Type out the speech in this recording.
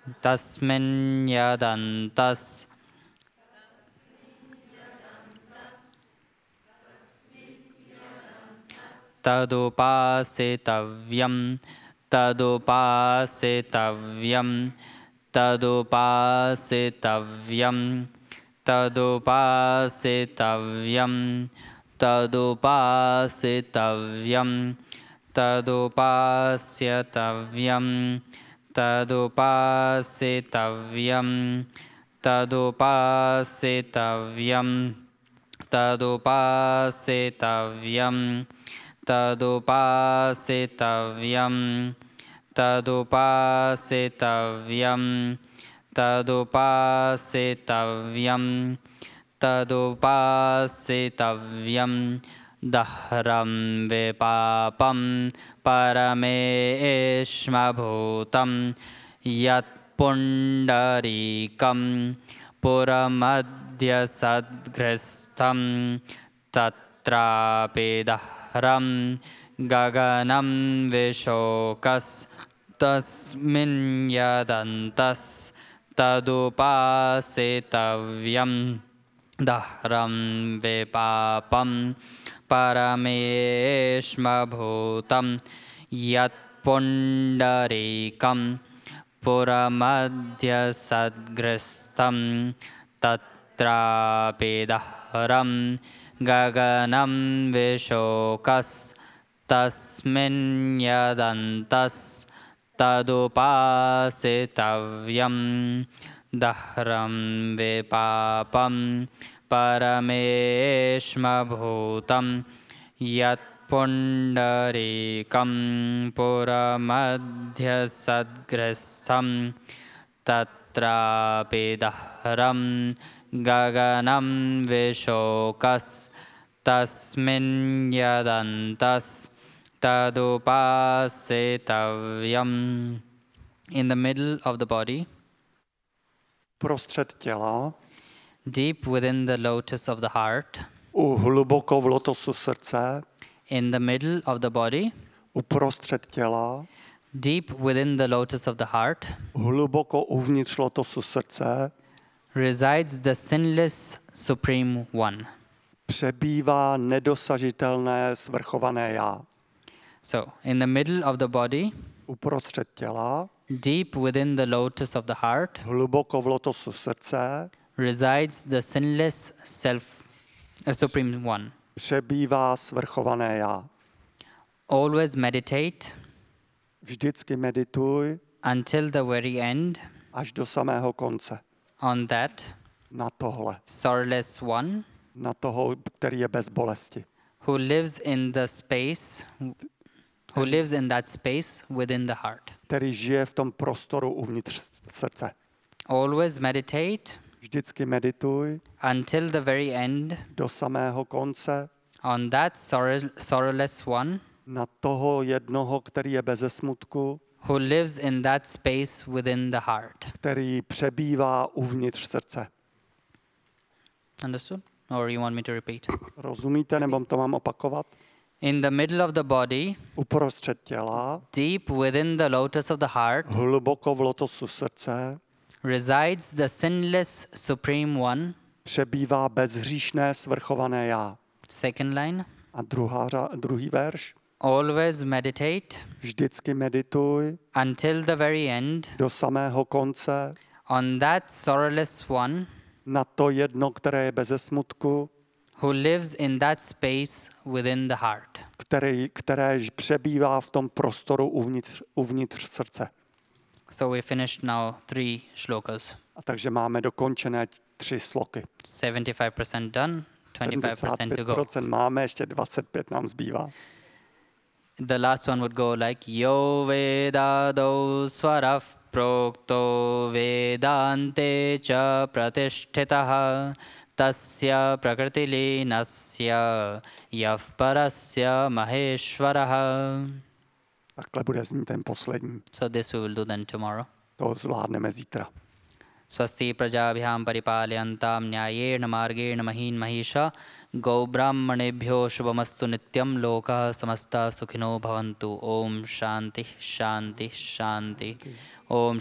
tasmin yadantas tadupasitavyam tadupasitavyam tadupasitavyam tadupasitavyam tadupasitavyam tadupasitavyam tadupasitavyam tadupasitavyam tadupasitavyam tadupasitavyam tadupasitavyam tadupasitavyam tadupasitavyam dahram vipapam parameshmabhutam yat pundarikam puramadhya sadghristam tatrapi dahram gaganam vishokas tasmin yadantas tadupasitavyam dahram vipapam parameshmabhutam yat pundarikam puramadhya sadghristam tatrapi dahram gaganam vishokas tasmin yadantas tadupasitavyam dahram vipapam parameshmabhutam yat pundarikam puramadhya sadghristam tatrapi dahram gaganam vishokas tasmin yadantas tadupasitavyam. In the middle of the body, Prostřed těla, deep within the lotus of the heart, hluboko v lotosu srdce, in the middle of the body, uprostřed těla, deep within the lotus of the heart, hluboko uvnitř lotosu srdce, resides the sinless Supreme One. přebývá nedosažitelné svrchované já. So, in the middle of the body, Uprostřed těla, deep within the lotus of the heart, hluboko v lotosu srdce, resides the sinless Supreme One. přebývá svrchované já. Always meditate Vždycky medituj until the very end až do samého konce. on that Na tohle. sorrowless one Na toho, který je bez bolesti. who lives in the space, who lives in that space within the heart. Který žije v tom prostoru uvnitř srdce. Always meditate Vždycky medituj until the very end do samého konce on that sorrowless one na toho jednoho, který je beze smutku, who lives in that space within the heart. který přebývá uvnitř srdce. Understood? Or you want me to repeat? Rozumíte, nebo to mám opakovat? In the middle of the body, Uprostřed těla, deep within the lotus of the heart, hluboko v lotosu srdce, resides the sinless Supreme One. přebývá bezhříšné svrchované já. Second line. A druhý verš. Always meditate Vždycky medituj until the very end do samého konce on that sorrowless one na to jedno, které je beze smutku, who lives in that space within the heart. které přebývá v tom prostoru uvnitř srdce. So we finished now 3 shlokas. A takže máme dokončené 3 sloky. 75% done, 25% to go. 75% máme, ještě 25 nám zbývá. The last one would go like Yo Vedado Swarav Prokto Vedante Cha Pratishtitaha Tasya Prakriti Linasya Yav Parasya Maheshwaraha. Takhle bude znít ten poslední. So this we will do then tomorrow. To zvládneme zítra. Swasti prajabhyam paripalyantam न्यायेन मार्गेण महीन् महिषा गौब्राह्मणेभ्यो शुभमस्तु नित्यं लोकाः समस्ता सुखिनो भवन्तु. ओम शांति शांति शांति. ओम